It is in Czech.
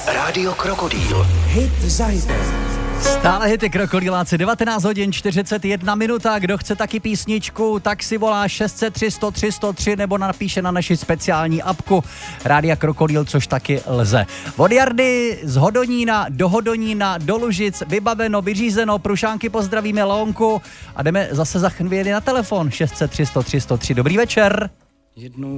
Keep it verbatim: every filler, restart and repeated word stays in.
Rádio Krokodýl. Hit za hitem. Stále hity Krokodýláci, devatenáct hodin čtyřicet jedna minuta. Kdo chce taky písničku, tak si volá šest set tři sto tři sto tři nebo napíše na naši speciální apku Rádia Krokodýl, což taky lze. Od Jardy z Hodonína do Hodonína do Lužic vybaveno, vyřízeno, Prušánky pozdravíme, Leonku a jdeme zase za chvíli na telefon šest set tři sto tři sto tři. Dobrý večer. Jednou